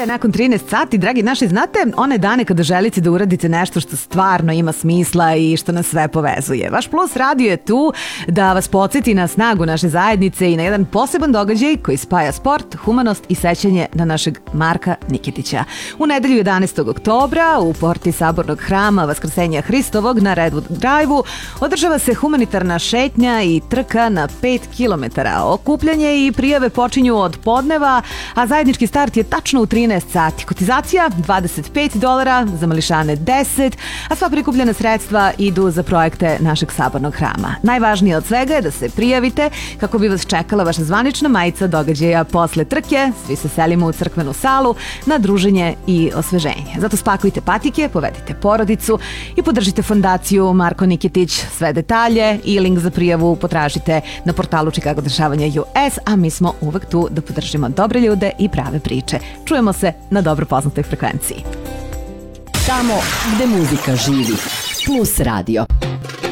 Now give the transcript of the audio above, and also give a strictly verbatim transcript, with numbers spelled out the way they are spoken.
je nakon trinaest sati, dragi naši, znate one dane kada želite da uradite nešto što stvarno ima smisla i što nas sve povezuje. Vaš Plus radio je tu da vas podsjeti na snagu naše zajednice i na jedan poseban događaj koji spaja sport, humanost i sećanje na našeg Marka Niketića. U nedelju jedanaestog oktobra u porti Sabornog hrama Vaskrsenja Hristovog na Redwood Drive-u održava se humanitarna šetnja i trka na pet kilometara. Okupljanje i prijave počinju od podneva, a zajednički start je tačno u trinaest sati. Kotizacija dvadeset pet dolara, za mališane deset, a sva prikupljena sredstva idu za projekte našeg Sabornog hrama. Najvažnije od svega je da se prijavite kako bi vas čekala vaša zvanična majica događaja posle trke. Svi se selimo u crkvenu salu na druženje i osveženje. Zato spakujte patike, povedite porodicu i podržite fondaciju Marko Niketić. Sve detalje i link za prijavu potražite na portalu Chicago dešavanja U S, a mi smo uvek tu da podržimo dobre ljude i prave priče. Čujemo se na dobro poznatoj frekvenciji. Tamo gde muzika živi. Plus radio.